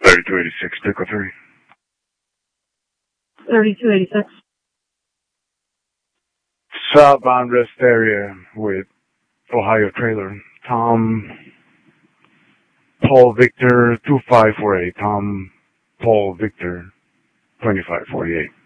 3286, Pickle 3. 3286. Southbound rest area with Ohio trailer. Tom Paul Victor 2548. Tom Paul Victor 2548.